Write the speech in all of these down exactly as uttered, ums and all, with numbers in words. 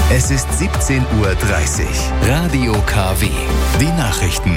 Es ist siebzehn Uhr dreißig. Radio K W. Die Nachrichten.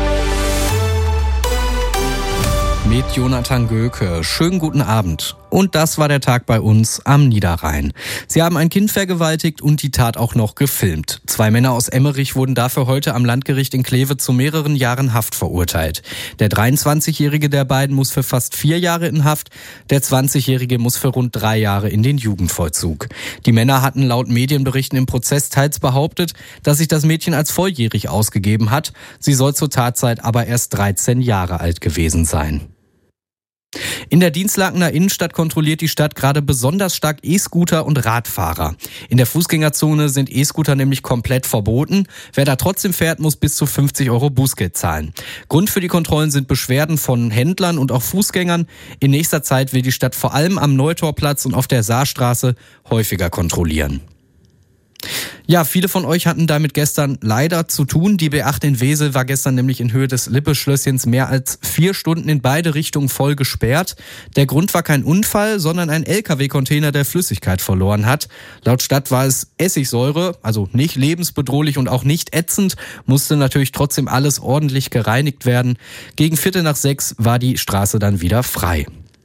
Mit Jonathan Göke. Schönen guten Abend. Und das war der Tag bei uns am Niederrhein. Sie haben ein Kind vergewaltigt und die Tat auch noch gefilmt. Zwei Männer aus Emmerich wurden dafür heute am Landgericht in Kleve zu mehreren Jahren Haft verurteilt. Der dreiundzwanzigjährige der beiden muss für fast vier Jahre in Haft, der zwanzigjährige muss für rund drei Jahre in den Jugendvollzug. Die Männer hatten laut Medienberichten im Prozess teils behauptet, dass sich das Mädchen als volljährig ausgegeben hat. Sie soll zur Tatzeit aber erst dreizehn Jahre alt gewesen sein. In der Dinslakener Innenstadt kontrolliert die Stadt gerade besonders stark E-Scooter und Radfahrer. In der Fußgängerzone sind E-Scooter nämlich komplett verboten. Wer da trotzdem fährt, muss bis zu fünfzig Euro Bußgeld zahlen. Grund für die Kontrollen sind Beschwerden von Händlern und auch Fußgängern. In nächster Zeit will die Stadt vor allem am Neutorplatz und auf der Saarstraße häufiger kontrollieren. Ja, viele von euch hatten damit gestern leider zu tun. Die B acht in Wesel war gestern nämlich in Höhe des Lippe-Schlösschens mehr als vier Stunden in beide Richtungen voll gesperrt. Der Grund war kein Unfall, sondern ein L K W-Container, der Flüssigkeit verloren hat. Laut Stadt war es Essigsäure, also nicht lebensbedrohlich und auch nicht ätzend, musste natürlich trotzdem alles ordentlich gereinigt werden. Gegen Viertel nach sechs war die Straße dann wieder frei.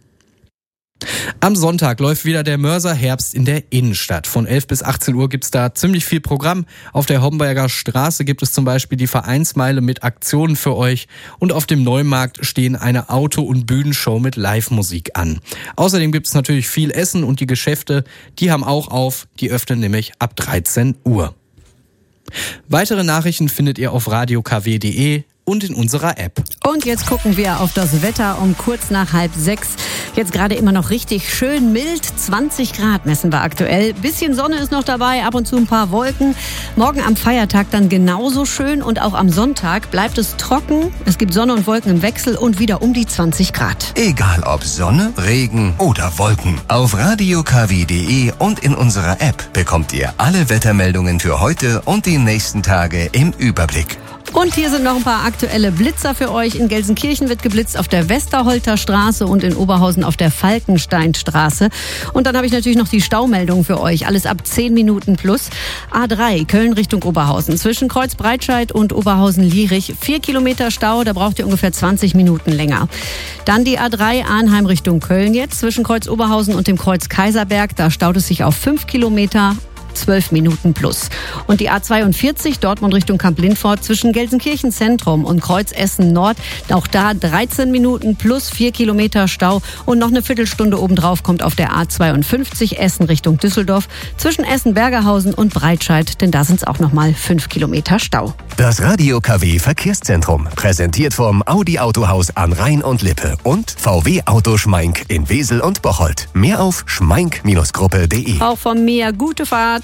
Am Sonntag läuft wieder der Mörser Herbst in der Innenstadt. Von elf bis achtzehn Uhr gibt's da ziemlich viel Programm. Auf der Homberger Straße gibt es zum Beispiel die Vereinsmeile mit Aktionen für euch. Und auf dem Neumarkt stehen eine Auto- und Bühnenshow mit Live-Musik an. Außerdem gibt's natürlich viel Essen und die Geschäfte, die haben auch auf. Die öffnen nämlich ab dreizehn Uhr. Weitere Nachrichten findet ihr auf radio k w punkt d e und in unserer App. Und jetzt gucken wir auf das Wetter um kurz nach halb sechs. Jetzt gerade immer noch richtig schön mild. zwanzig Grad messen wir aktuell. Bisschen Sonne ist noch dabei, ab und zu ein paar Wolken. Morgen am Feiertag dann genauso schön und auch am Sonntag bleibt es trocken. Es gibt Sonne und Wolken im Wechsel und wieder um die zwanzig Grad. Egal ob Sonne, Regen oder Wolken. Auf radio k w punkt d e und in unserer App bekommt ihr alle Wettermeldungen für heute und die nächsten Tage im Überblick. Und hier sind noch ein paar aktuelle Blitzer für euch. In Gelsenkirchen wird geblitzt auf der Westerholter Straße und in Oberhausen auf der Falkensteinstraße. Und dann habe ich natürlich noch die Staumeldung für euch. Alles ab zehn Minuten plus. A drei, Köln Richtung Oberhausen. Zwischen Kreuz Breitscheid und Oberhausen-Lierich. Vier Kilometer Stau, da braucht ihr ungefähr zwanzig Minuten länger. Dann die A drei, Arnheim Richtung Köln jetzt. Zwischen Kreuz Oberhausen und dem Kreuz Kaiserberg. Da staut es sich auf fünf Kilometer. zwölf Minuten plus. Und die A zweiundvierzig, Dortmund Richtung Kamp-Lindfort, zwischen Gelsenkirchen Zentrum und Kreuz Essen Nord, auch da dreizehn Minuten plus vier Kilometer Stau und noch eine Viertelstunde obendrauf kommt auf der A zweiundfünfzig Essen Richtung Düsseldorf, zwischen Essen-Bergerhausen und Breitscheid, denn da sind es auch nochmal fünf Kilometer Stau. Das Radio K W Verkehrszentrum, präsentiert vom Audi Autohaus an Rhein und Lippe und V W Auto Schmeink in Wesel und Bocholt. Mehr auf schmeink Gruppe punkt d e. Auch von mir gute Fahrt.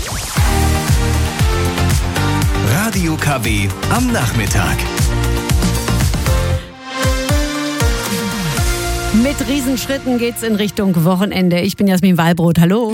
Radio K W am Nachmittag. Mit Riesenschritten geht's in Richtung Wochenende. Ich bin Jasmin Wallbrot. Hallo.